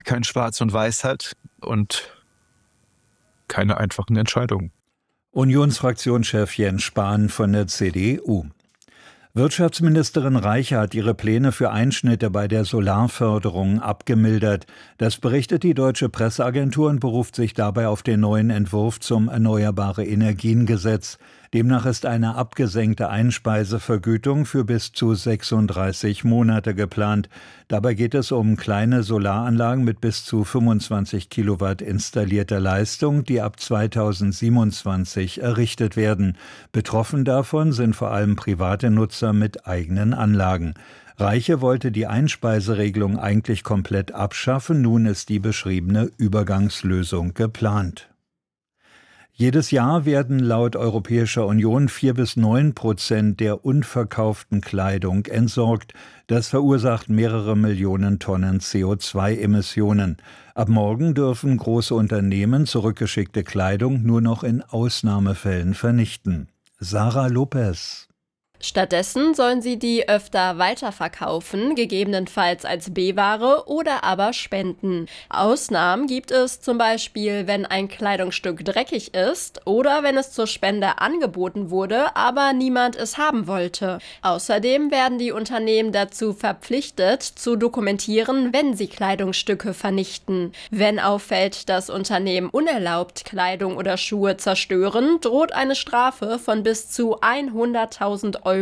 kein Schwarz und Weiß hat und keine einfachen Entscheidungen. Unionsfraktionschef Jens Spahn von der CDU. Wirtschaftsministerin Reiche hat ihre Pläne für Einschnitte bei der Solarförderung abgemildert. Das berichtet die Deutsche Presseagentur und beruft sich dabei auf den neuen Entwurf zum Erneuerbare-Energien-Gesetz. Demnach ist eine abgesenkte Einspeisevergütung für bis zu 36 Monate geplant. Dabei geht es um kleine Solaranlagen mit bis zu 25 Kilowatt installierter Leistung, die ab 2027 errichtet werden. Betroffen davon sind vor allem private Nutzer mit eigenen Anlagen. Reiche wollte die Einspeiseregelung eigentlich komplett abschaffen, nun ist die beschriebene Übergangslösung geplant. Jedes Jahr werden laut Europäischer Union 4-9% der unverkauften Kleidung entsorgt. Das verursacht mehrere Millionen Tonnen CO2-Emissionen. Ab morgen dürfen große Unternehmen zurückgeschickte Kleidung nur noch in Ausnahmefällen vernichten. Sarah Lopez. Stattdessen sollen sie die öfter weiterverkaufen, gegebenenfalls als B-Ware oder aber spenden. Ausnahmen gibt es zum Beispiel, wenn ein Kleidungsstück dreckig ist oder wenn es zur Spende angeboten wurde, aber niemand es haben wollte. Außerdem werden die Unternehmen dazu verpflichtet, zu dokumentieren, wenn sie Kleidungsstücke vernichten. Wenn auffällt, dass Unternehmen unerlaubt Kleidung oder Schuhe zerstören, droht eine Strafe von bis zu 100.000 €.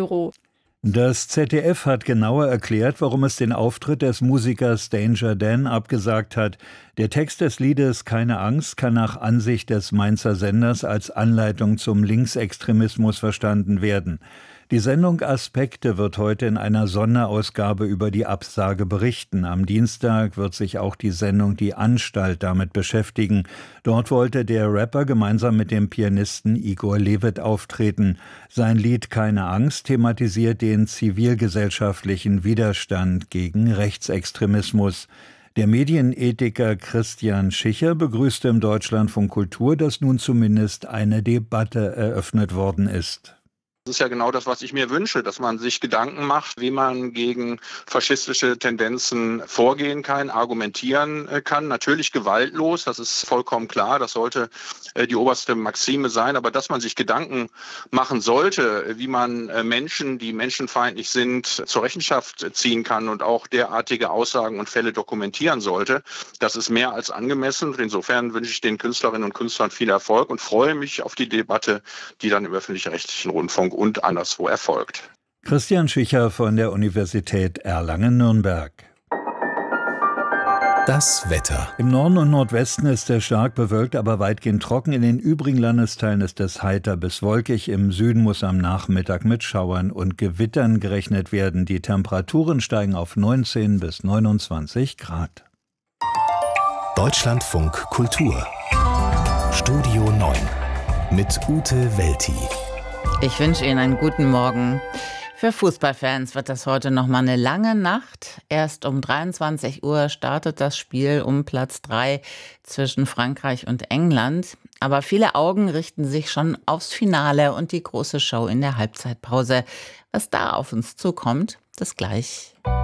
Das ZDF hat genauer erklärt, warum es den Auftritt des Musikers Danger Dan abgesagt hat. Der Text des Liedes Keine Angst kann nach Ansicht des Mainzer Senders als Anleitung zum Linksextremismus verstanden werden. Die Sendung Aspekte wird heute in einer Sonderausgabe über die Absage berichten. Am Dienstag wird sich auch die Sendung Die Anstalt damit beschäftigen. Dort wollte der Rapper gemeinsam mit dem Pianisten Igor Levit auftreten. Sein Lied Keine Angst thematisiert den zivilgesellschaftlichen Widerstand gegen Rechtsextremismus. Der Medienethiker Christian Schicher begrüßte im Deutschlandfunk Kultur, dass nun zumindest eine Debatte eröffnet worden ist. Das ist ja genau das, was ich mir wünsche, dass man sich Gedanken macht, wie man gegen faschistische Tendenzen vorgehen kann, argumentieren kann. Natürlich gewaltlos, das ist vollkommen klar, das sollte die oberste Maxime sein. Aber dass man sich Gedanken machen sollte, wie man Menschen, die menschenfeindlich sind, zur Rechenschaft ziehen kann und auch derartige Aussagen und Fälle dokumentieren sollte, das ist mehr als angemessen. Insofern wünsche ich den Künstlerinnen und Künstlern viel Erfolg und freue mich auf die Debatte, die dann im öffentlich-rechtlichen Rundfunk und anderswo erfolgt. Christian Schicher von der Universität Erlangen-Nürnberg. Das Wetter. Im Norden und Nordwesten ist es stark bewölkt, aber weitgehend trocken. In den übrigen Landesteilen ist es heiter bis wolkig. Im Süden muss am Nachmittag mit Schauern und Gewittern gerechnet werden. Die Temperaturen steigen auf 19 bis 29 Grad. Deutschlandfunk Kultur. Studio 9 mit Ute Welti. Ich wünsche Ihnen einen guten Morgen. Für Fußballfans wird das heute noch mal eine lange Nacht. Erst um 23 Uhr startet das Spiel um Platz 3 zwischen Frankreich und England. Aber viele Augen richten sich schon aufs Finale und die große Show in der Halbzeitpause. Was da auf uns zukommt, das gleich.